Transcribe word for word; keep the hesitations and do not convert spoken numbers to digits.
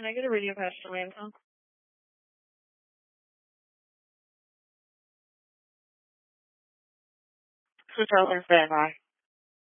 Can I get a radio patch to my phone? Hotel and standby.